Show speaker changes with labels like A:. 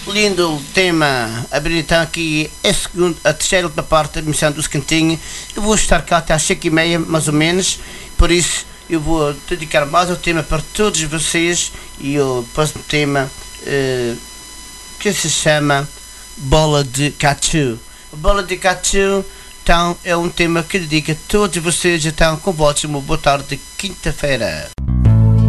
A: lindo tema. Abrir então aqui a terceira última parte da missão do Cantinho. Eu vou estar cá até às 5h30, mais ou menos. Por isso, eu vou dedicar mais o tema para todos vocês. E o próximo tema que se chama Bola de Cachu. Bola de Cachu, então, é um tema que dedica a todos vocês. Então, com votos, uma boa tarde de quinta-feira.